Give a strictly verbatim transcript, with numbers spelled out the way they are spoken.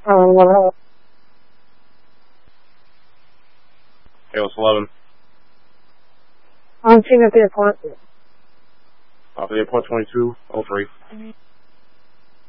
Uh, Hales eleven. I'm seeing at the airport. Off the airport twenty-two oh three.